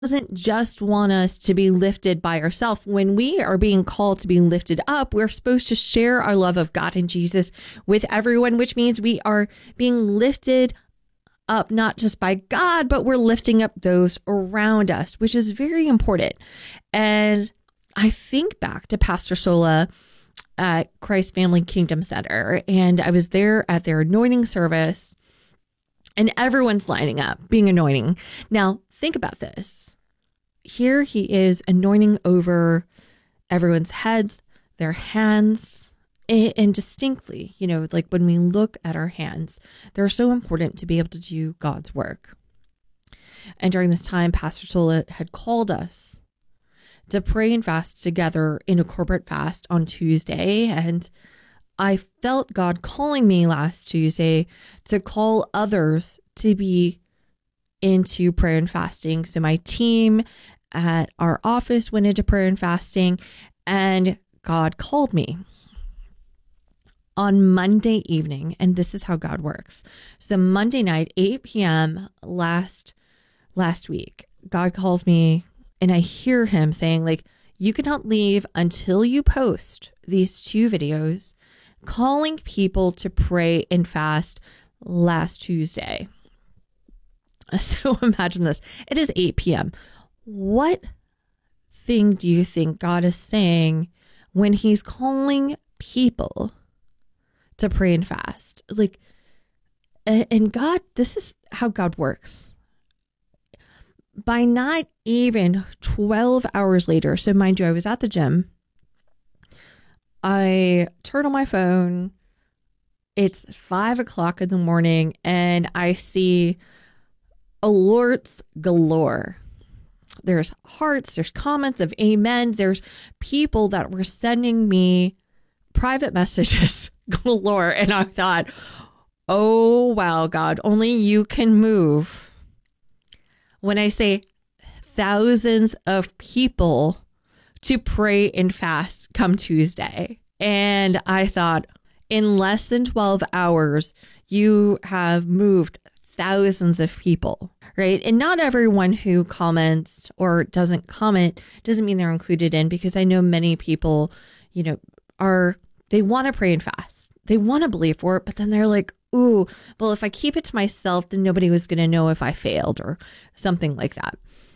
doesn't just want us to be lifted by ourselves. When we are being called to be lifted up, we're supposed to share our love of God and Jesus with everyone, which means we are being lifted up not just by God, but we're lifting up those around us, which is very important. And I think back to Pastor Sola at Christ Family Kingdom Center, and I was there at their anointing service, and everyone's lining up, being anointing. Now, think about this. Here he is anointing over everyone's heads, their hands, and distinctly, like when we look at our hands, they're so important to be able to do God's work. And during this time, Pastor Sola had called us to pray and fast together in a corporate fast on Tuesday. And I felt God calling me last Tuesday to call others to be into prayer and fasting. So my team at our office went into prayer and fasting, and God called me on Monday evening. And this is how God works. So Monday night, 8 p.m. last week, God calls me, and I hear him saying, like, you cannot leave until you post these 2 videos calling people to pray and fast last Tuesday. So imagine this. It is 8 p.m. What thing do you think God is saying when he's calling people to pray and fast? Like, and God, this is how God works. By not even 12 hours later, so mind you, I was at the gym. I turn on my phone. It's 5 o'clock in the morning, and I see alerts galore. There's hearts, there's comments of amen. There's people that were sending me private messages galore. And I thought, oh, wow, God, only you can move. When I say thousands of people to pray and fast come Tuesday. And I thought, in less than 12 hours, you have moved thousands of people, right? And not everyone who comments or doesn't comment doesn't mean they're included in, because I know many people, they want to pray and fast. They want to believe for it, but then they're like, ooh, well, if I keep it to myself, then nobody was going to know if I failed or something like that.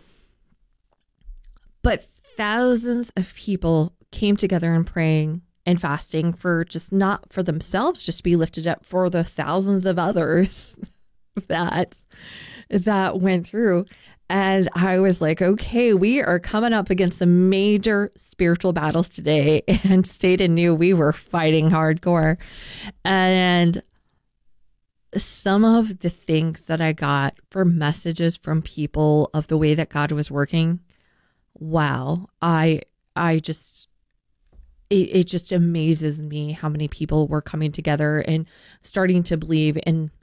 But thousands of people came together and praying and fasting for just not for themselves, just be lifted up for the thousands of others that went through. And I was like, okay, we are coming up against some major spiritual battles today. And Satan knew we were fighting hardcore. And some of the things that I got for messages from people of the way that God was working, wow, it just amazes me how many people were coming together and starting to believe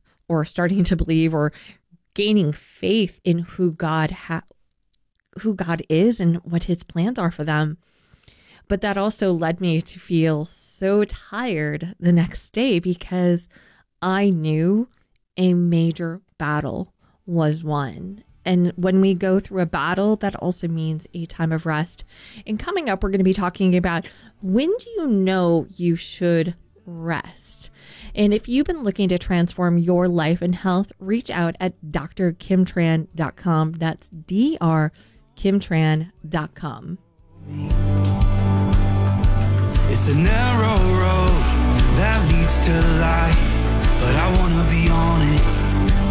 or gaining faith in who God is and what his plans are for them. But that also led me to feel so tired the next day, because I knew a major battle was won. And when we go through a battle, that also means a time of rest. And coming up, we're going to be talking about, when do you know you should rest? And if you've been looking to transform your life and health, reach out at drkimtran.com. That's drkimtran.com. It's a narrow road that leads to life, but I want to be on it.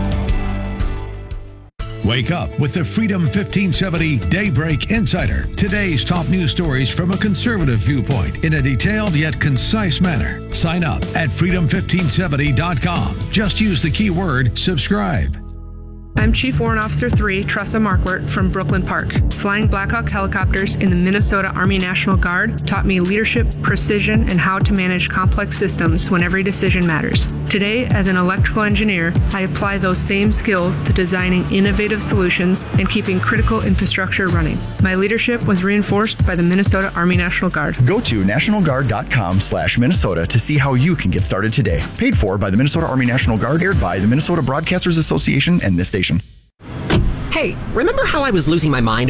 Wake up with the Freedom 1570 Daybreak Insider. Today's top news stories from a conservative viewpoint in a detailed yet concise manner. Sign up at freedom1570.com. Just use the keyword subscribe. I'm Chief Warrant Officer 3, Tressa Markwart from Brooklyn Park. Flying Black Hawk helicopters in the Minnesota Army National Guard taught me leadership, precision, and how to manage complex systems when every decision matters. Today, as an electrical engineer, I apply those same skills to designing innovative solutions and keeping critical infrastructure running. My leadership was reinforced by the Minnesota Army National Guard. Go to nationalguard.com/Minnesota to see how you can get started today. Paid for by the Minnesota Army National Guard, aired by the Minnesota Broadcasters Association and this station. Hey, remember how I was losing my mind